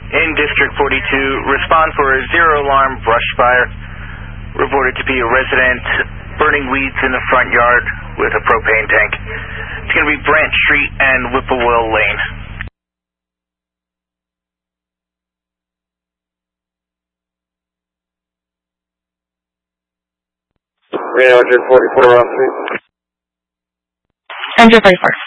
In District 42, respond for a zero-alarm brush fire. Reported to be a resident burning weeds in the front yard with a propane tank. It's going to be Branch Street and Whippoorwill Lane. Reno 144 Ross Street. 144.